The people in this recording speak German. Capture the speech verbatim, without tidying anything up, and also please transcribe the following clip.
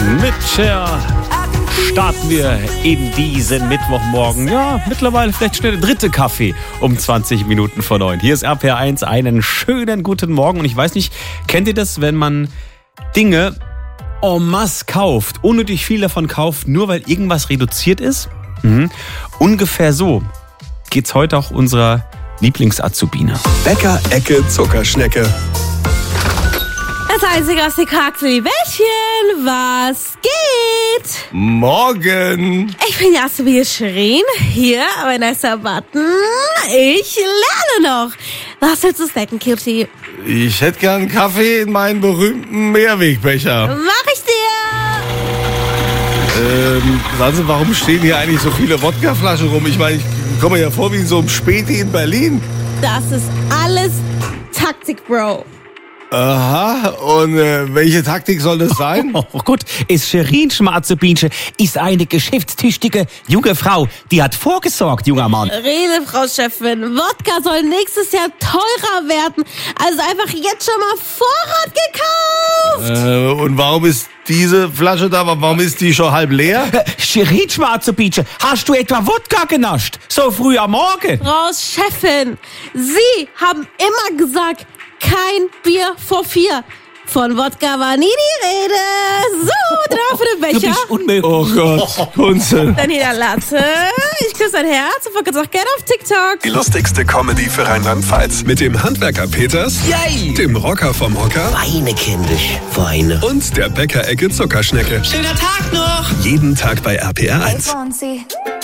Mit Cher starten wir in diesen Mittwochmorgen. Ja, mittlerweile vielleicht schnell der dritte Kaffee um zwanzig Minuten vor neun. Hier ist R P R eins, einen schönen guten Morgen. Und ich weiß nicht, kennt ihr das, wenn man Dinge en masse kauft, unnötig viel davon kauft, nur weil irgendwas reduziert ist? Mhm. Ungefähr so geht's heute auch unserer Lieblings-Azubine. Bäcker Ecke Zuckerschnecke. Das Einzige, was die Charakter Bällchen, was geht? Morgen. Ich bin Azubine Shirin, hier bei Nicer Button. Ich lerne noch. Was willst du snacken, Cutie? Ich hätte gern Kaffee in meinen berühmten Mehrwegbecher. Mach ich dir! Ähm, sagen Sie, warum stehen hier eigentlich so viele Wodkaflaschen rum? Ich meine, ich komme mir ja vor wie in so einem Späti in Berlin. Das ist alles Taktik, Bro. Aha, und äh, welche Taktik soll das sein? Oh Gott, ist Shirin Schmarzebinche ist eine geschäftstüchtige junge Frau. Die hat vorgesorgt, junger Mann. Rede, Frau Chefin. Wodka soll nächstes Jahr teurer werden. Also einfach jetzt schon mal Vorrat gekauft. Äh, und warum ist diese Flasche da? Warum ist die schon halb leer? Shirin Schmarzebinche, hast du etwa Wodka genascht? So früh am Morgen? Frau Chefin, Sie haben immer gesagt, kein Bier vor vier. Von Wodka war nie die Rede. So, drauf für den Du Becher. bist unmöglich. Oh Gott, Kunze. Dann hier der Latte. Ich küsse dein Herz und folgt uns auch gerne auf TikTok. Die lustigste Comedy für Rheinland-Pfalz. Mit dem Handwerker Peters, Yay! dem Rocker vom Hocker Weine, kindisch, Weine. und der Bäcker Ecke Zuckerschnecke. Schöner Tag noch! Jeden Tag bei R P R eins. Fonzie.